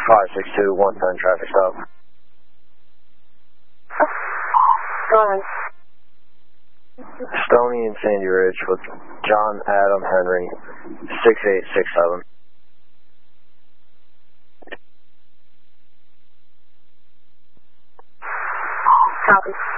562, 110 traffic stop. Go ahead. Stony and Sandy Ridge with John Adam Henry, 6867. Copy.